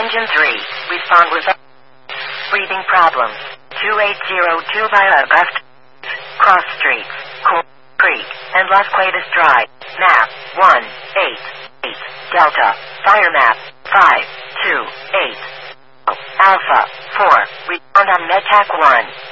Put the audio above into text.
Engine 3, respond with breathing problems. 2802 by Augusta. Cross Streets, Cool Creek, and Las Cuevas Drive. Map 188. Delta. Fire map 528. Alpha 4. Respond on MedTac 1.